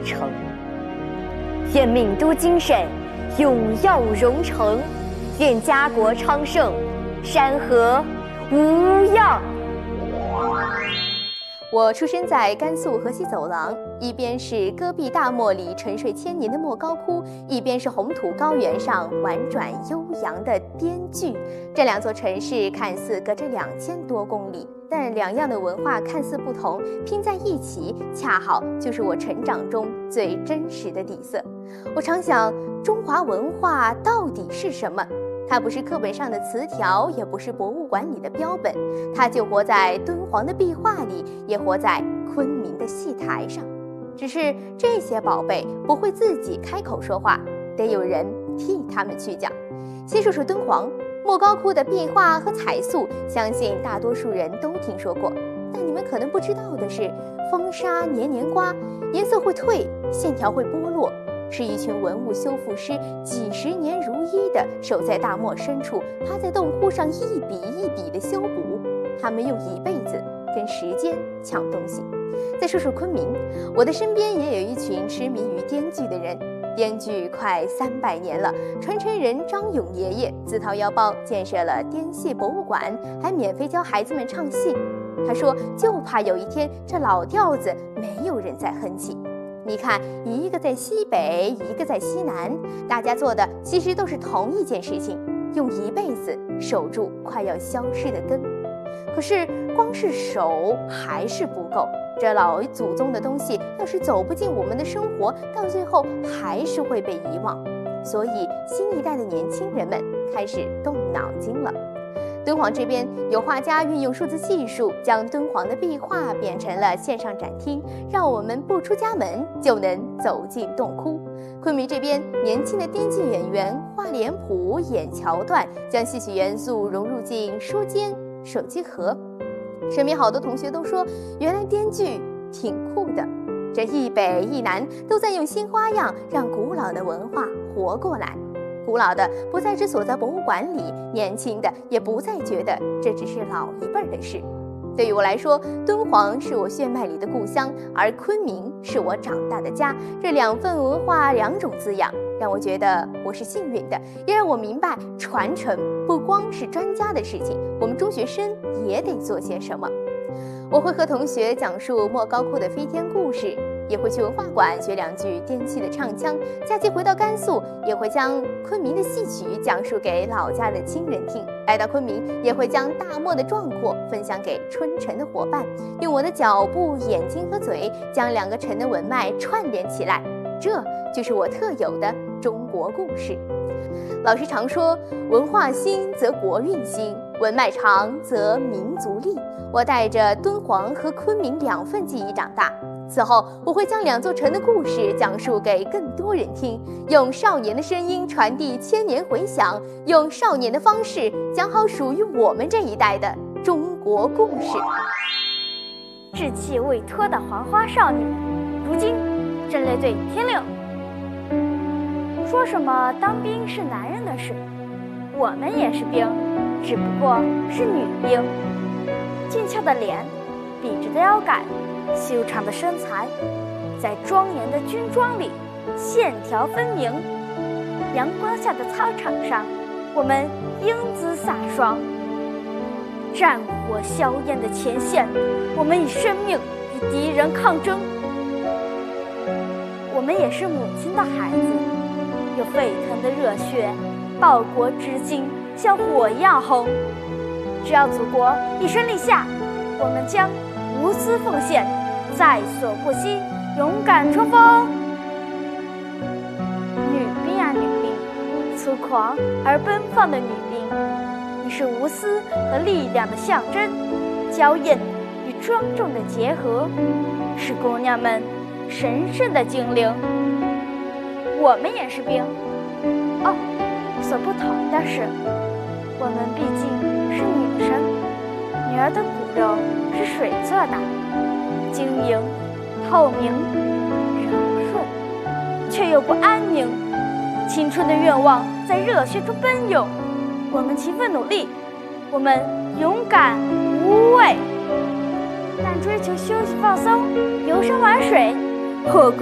城。愿闽都精神永耀荣成，愿家国昌盛，山河无恙。 我出生在甘肃河西走廊，一边是戈壁大漠里沉睡千年的莫高窟，一边是红土高原上婉转悠扬的滇剧。这两座城市看似隔着2000多公里，但两样的文化看似不同，拼在一起，恰好就是我成长中最真实的底色。我常想，中华文化到底是什么？它不是课本上的词条，也不是博物馆里的标本，它就活在敦煌的壁画里，也活在昆明的戏台上。只是这些宝贝不会自己开口说话，得有人替他们去讲。先说说敦煌，莫高窟的壁画和彩塑，相信大多数人都听说过。但你们可能不知道的是，风沙年年刮，颜色会褪，线条会剥落，是一群文物修复师几十年如一地守在大漠深处，趴在洞窟上一笔一笔地修补。他们用一辈子跟时间抢东西。再说说昆明，我的身边也有一群痴迷于滇剧的人。滇剧快300年了，传承人张勇爷爷自掏腰包建设了滇戏博物馆，还免费教孩子们唱戏。他说，就怕有一天这老调子没有人再哼起。你看，一个在西北，一个在西南，大家做的其实都是同一件事情，用一辈子守住快要消失的根。可是光是守还是不够，这老祖宗的东西要是走不进我们的生活，到最后还是会被遗忘。所以新一代的年轻人们开始动脑筋了。敦煌这边有画家运用数字技术，将敦煌的壁画变成了线上展厅，让我们不出家门就能走进洞窟。昆明这边年轻的滇剧演员画脸谱演桥段，将戏曲元素融入进书间、手机盒。身边好多同学都说，原来滇剧挺酷的。这一北一南都在用新花样让古老的文化活过来。古老的不再只锁在博物馆里，年轻的也不再觉得这只是老一辈的事。对于我来说，敦煌是我血脉里的故乡，而昆明是我长大的家。这2份文化2种滋养，让我觉得我是幸运的，也让我明白传承不光是专家的事情，我们中学生也得做些什么。我会和同学讲述莫高窟的飞天故事，也会去文化馆学2句滇戏的唱腔。假期回到甘肃，也会将昆明的戏曲讲述给老家的亲人听。来到昆明，也会将大漠的壮阔分享给春城的伙伴，用我的脚步、眼睛和嘴，将2个城的文脉串联起来。这就是我特有的中国故事。老师常说，文化兴则国运兴，文脉长则民族立。我带着敦煌和昆明2份记忆长大。此后，我会将2座城的故事讲述给更多人听，用少年的声音传递千年回响，用少年的方式讲好属于我们这一代的中国故事。 稚气未脱的黄花少女，如今人类最听令。说什么当兵是男人的事，我们也是兵，只不过是女兵。俊俏的脸，笔直的腰杆，修长的身材，在庄严的军装里线条分明。阳光下的操场上，我们英姿飒爽。战火硝烟的前线，我们以生命与敌人抗争。我们也是母亲的孩子，有沸腾的热血，报国之心像火一样红。只要祖国一声令下，我们将无私奉献，在所不惜，勇敢冲锋。女兵啊女兵，粗犷而奔放的女兵，你是无私和力量的象征，娇艳与庄重的结合，是姑娘们神圣的精灵。我们也是兵哦，所不同的是，我们毕竟是女生，女儿的骨肉是水做的，晶莹、透明、柔顺，却又不安宁。青春的愿望在热血中奔涌，我们勤奋努力，我们勇敢无畏，但追求休息放松、游山玩水，火